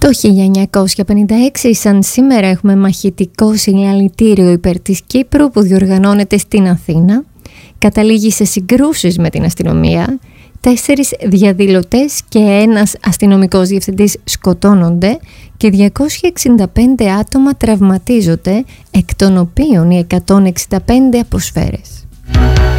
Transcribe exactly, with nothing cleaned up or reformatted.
Το χίλια εννιακόσια πενήντα έξι, σαν σήμερα, έχουμε μαχητικό συλλαλητήριο υπέρ της Κύπρου που διοργανώνεται στην Αθήνα. Καταλήγει σε συγκρούσεις με την αστυνομία. Τέσσερις διαδηλωτές και ένας αστυνομικός διευθυντής σκοτώνονται και διακόσια εξήντα πέντε άτομα τραυματίζονται, εκ των οποίων οι εκατόν εξήντα πέντε από σφαίρες.